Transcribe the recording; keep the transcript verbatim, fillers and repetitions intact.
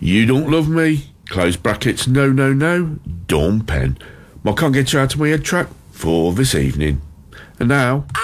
You don't love me, close brackets, no, no, no, Dawn Penn. I can't get you out of my head track for this evening. And now...